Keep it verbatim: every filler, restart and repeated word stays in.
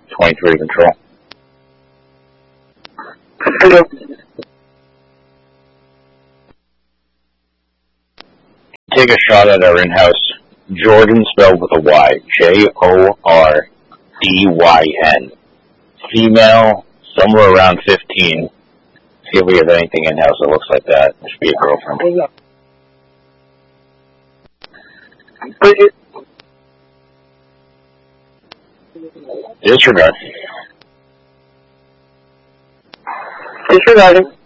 twenty-three control. Hello. Take a shot at our in-house. Jordan spelled with a Y. J O R D Y N. Female, somewhere around fifteen. See if we have anything in-house that looks like that. It should be a girlfriend. Disregard. Disregarding.